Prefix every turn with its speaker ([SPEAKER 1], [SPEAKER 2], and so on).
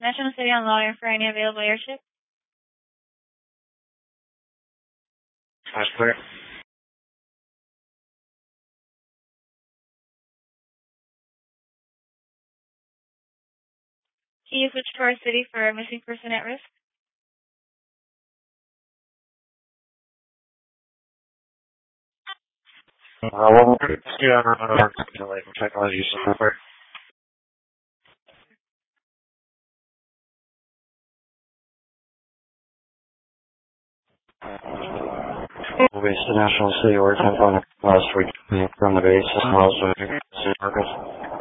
[SPEAKER 1] National City on Lawyer for any available airship.
[SPEAKER 2] That's clear.
[SPEAKER 1] Can you switch to our city for a missing person at risk?
[SPEAKER 2] One more. Yeah, technology software. Base to National City, we're 10 last week from the base, miles to Marcus.